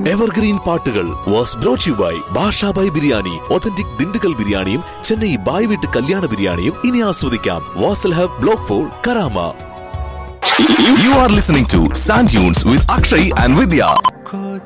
Evergreen പാട്ടുകൾ was brought you by Basha Bhai biryani. Authentic Dindigul ബിരിയാണിയും Chennai bye വീട്ട് കല്യാണ ബിരിയാണിയും ഇനി ആസ്വദിക്കാം Wasl hub block 4 Karama. You are listening to Sand Dunes with Akshay and Vidya.